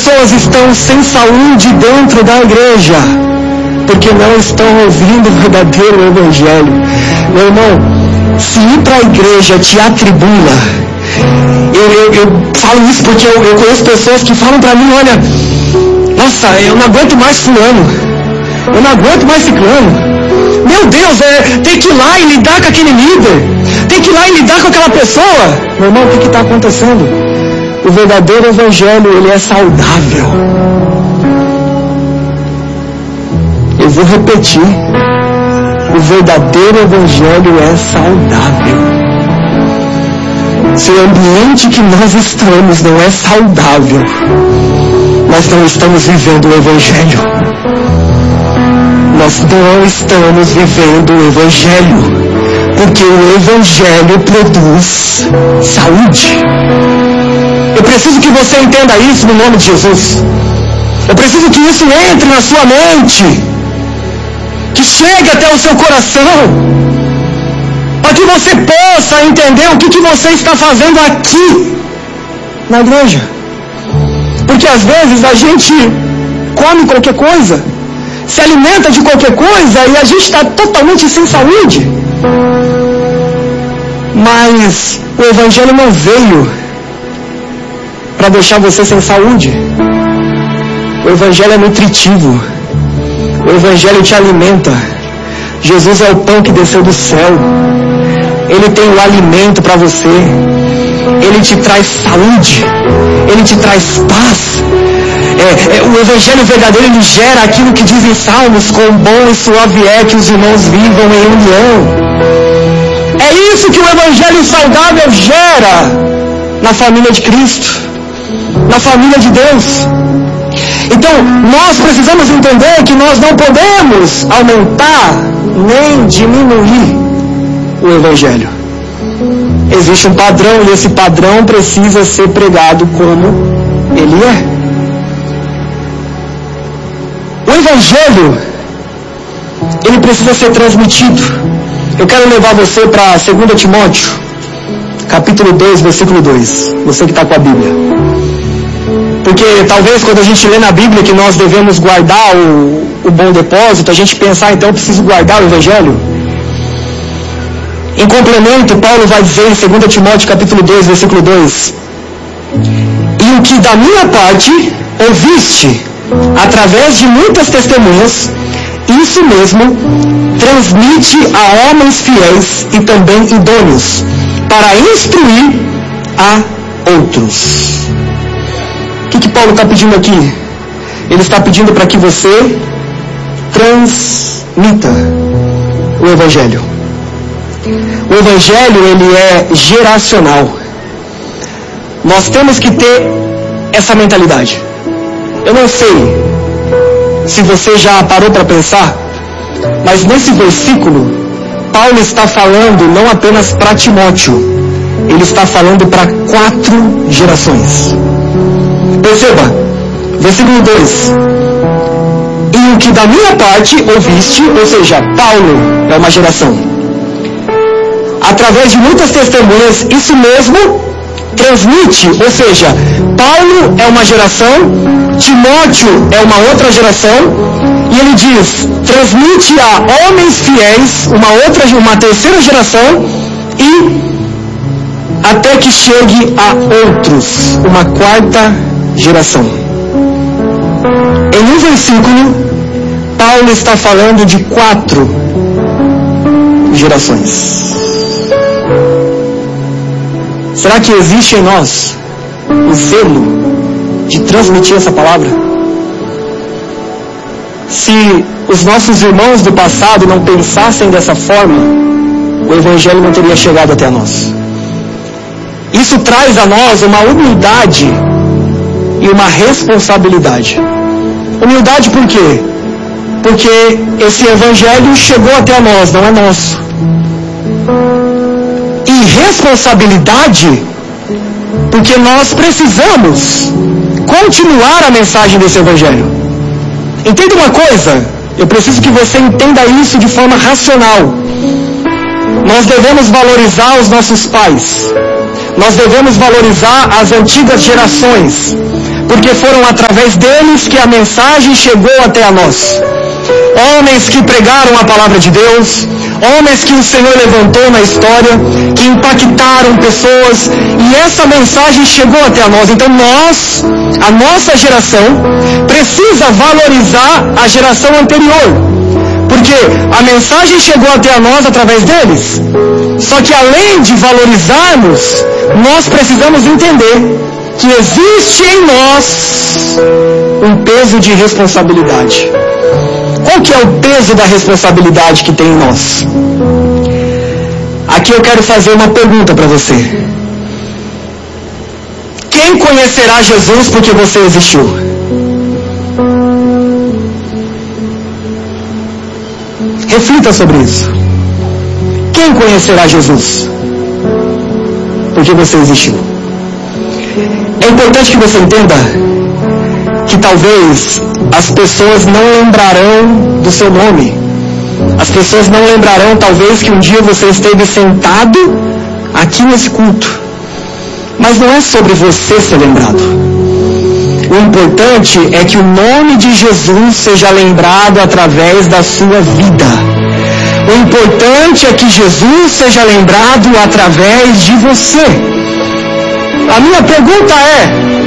pessoas estão sem saúde dentro da igreja? Porque não estão ouvindo o verdadeiro evangelho. Meu irmão, se ir para a igreja te atribula, eu falo isso porque eu conheço pessoas que falam para mim, olha, nossa, eu não aguento mais fulano, eu não aguento mais ciclano. Meu Deus, tem que ir lá e lidar com aquele líder, tem que ir lá e lidar com aquela pessoa. Meu irmão, o que está acontecendo? O verdadeiro evangelho, ele é saudável. Eu vou repetir, o verdadeiro evangelho é saudável. Se o ambiente que nós estamos não é saudável, nós não estamos vivendo o evangelho. Nós não estamos vivendo o evangelho, porque o evangelho produz saúde. Eu preciso que você entenda isso no nome de Jesus. Eu preciso que isso entre na sua mente, que chegue até o seu coração, para que você possa entender o que você está fazendo aqui na igreja. Porque às vezes a gente come qualquer coisa, se alimenta de qualquer coisa e a gente está totalmente sem saúde. Mas o evangelho não veio para deixar você sem saúde. O evangelho é nutritivo. O evangelho te alimenta. Jesus é o pão que desceu do céu. Ele tem o alimento para você. Ele te traz saúde. Ele te traz paz. O evangelho verdadeiro, ele gera aquilo que diz em Salmos: quão bom e suave é que os irmãos vivam em união. É isso que o evangelho saudável gera na família de Cristo, na família de Deus. Então, nós precisamos entender que nós não podemos aumentar nem diminuir o evangelho. Existe um padrão e esse padrão precisa ser pregado como ele é. O evangelho, ele precisa ser transmitido. Eu quero levar você para 2 Timóteo, capítulo 2, versículo 2. Você que está com a Bíblia. Porque talvez quando a gente lê na Bíblia que nós devemos guardar o bom depósito, a gente pensar, então eu preciso guardar o evangelho. Em complemento, Paulo vai dizer em 2 Timóteo, capítulo 2, versículo 2: e o que da minha parte ouviste através de muitas testemunhas, isso mesmo transmite a homens fiéis e também idôneos, para instruir a outros. O que Paulo está pedindo aqui? Ele está pedindo para que você transmita o evangelho. O evangelho, ele é geracional. Nós temos que ter essa mentalidade. Eu não sei se você já parou para pensar, mas nesse versículo, Paulo está falando não apenas para Timóteo, ele está falando para 4 gerações. Perceba, versículo 2: e o que da minha parte ouviste, ou seja, Paulo é uma geração, através de muitas testemunhas, isso mesmo transmite, ou seja, Paulo é uma geração, Timóteo é uma outra geração, e ele diz, transmite a homens fiéis, uma terceira geração, e até que chegue a outros, uma 4ª geração. Em um versículo, Paulo está falando de 4 gerações. Será que existe em nós o zelo de transmitir essa palavra? Se os nossos irmãos do passado não pensassem dessa forma, o evangelho não teria chegado até nós. Isso traz a nós uma humildade e uma responsabilidade. Humildade por quê? Porque esse evangelho chegou até nós, não é nosso. E responsabilidade, porque nós precisamos continuar a mensagem desse evangelho. Entenda uma coisa, eu preciso que você entenda isso de forma racional. Nós devemos valorizar os nossos pais, nós devemos valorizar as antigas gerações, porque foram através deles que a mensagem chegou até a nós. Homens que pregaram a palavra de Deus, homens que o Senhor levantou na história, que impactaram pessoas, e essa mensagem chegou até a nós. Então a nossa geração, precisa valorizar a geração anterior, porque a mensagem chegou até a nós através deles. Só que além de valorizarmos, nós precisamos entender que existe em nós um peso de responsabilidade. Qual que é o peso da responsabilidade que tem em nós? Aqui eu quero fazer uma pergunta para você. Quem conhecerá Jesus porque você existiu? Reflita sobre isso. Quem conhecerá Jesus porque você existiu? É importante que você entenda que talvez as pessoas não lembrarão do seu nome. As pessoas não lembrarão talvez que um dia você esteve sentado aqui nesse culto. Mas não é sobre você ser lembrado. O importante é que o nome de Jesus seja lembrado através da sua vida. O importante é que Jesus seja lembrado através de você. A minha pergunta é: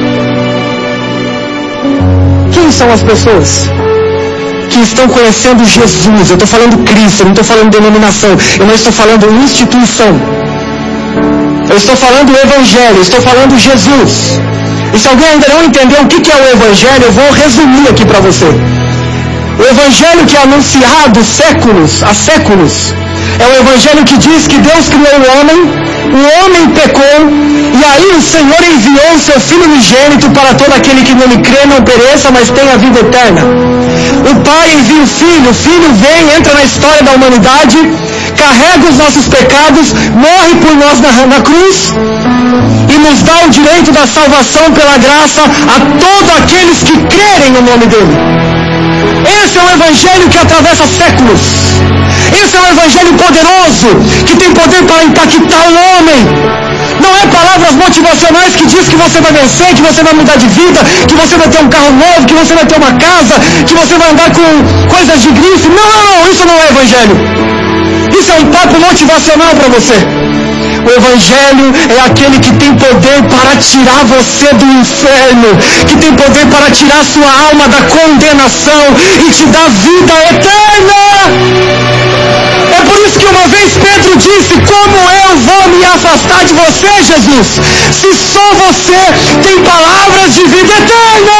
quem são as pessoas que estão conhecendo Jesus? Eu estou falando Cristo, eu não estou falando denominação, eu não estou falando instituição. Eu estou falando o Evangelho, eu estou falando Jesus. E se alguém ainda não entendeu o que é o Evangelho, eu vou resumir aqui para você. O Evangelho que é anunciado há séculos, é o Evangelho que diz que Deus criou o homem pecou, e aí o Senhor enviou o seu Filho unigênito para todo aquele que nele crê não pereça, mas tenha a vida eterna. O Pai envia o Filho vem, entra na história da humanidade, carrega os nossos pecados, morre por nós na cruz, e nos dá o direito da salvação pela graça a todos aqueles que crerem no nome dele. Esse é o Evangelho que atravessa séculos. Esse é um Evangelho poderoso, que tem poder para impactar o homem. Não é palavras motivacionais que diz que você vai vencer, que você vai mudar de vida, que você vai ter um carro novo, que você vai ter uma casa, que você vai andar com coisas de grife. Não, isso não é Evangelho. Isso é um papo motivacional para você. O Evangelho é aquele que tem poder para tirar você do inferno, que tem poder para tirar sua alma da condenação e te dar vida eterna. É por isso que uma vez Pedro disse: como eu vou me afastar de você, Jesus, se só você tem palavras de vida eterna?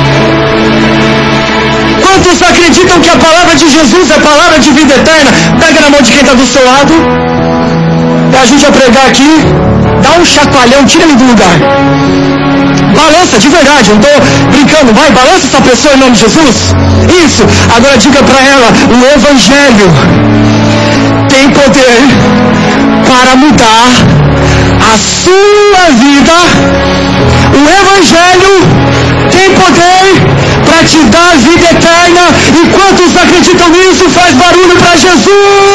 Quantos acreditam que a palavra de Jesus é palavra de vida eterna? Pega na mão de quem está do seu lado, me ajude a pregar aqui, dá um chacoalhão, tira ele do lugar, balança de verdade, eu não estou brincando, vai, balança essa pessoa em nome de Jesus. Isso, agora diga para ela: o Evangelho tem poder para mudar a sua vida. O Evangelho tem poder para te dar vida eterna. E quantos acreditam nisso? Faz barulho para Jesus.